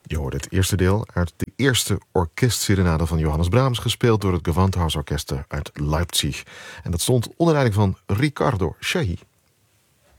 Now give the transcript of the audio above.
Je hoorde het eerste deel uit de eerste orkestserenade van Johannes Brahms, gespeeld door het Gewandhausorchester uit Leipzig. En dat stond onder leiding van Riccardo Chailly.